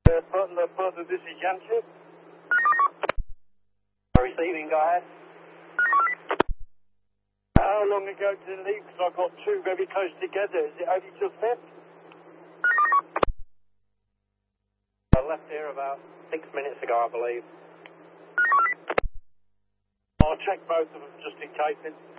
Butler, this is Yancey. Receiving, go ahead. How long ago did it leave? Because I got two very close together. Is it only just left? I left here about 6 minutes ago, I believe. I'll check both of them just in case.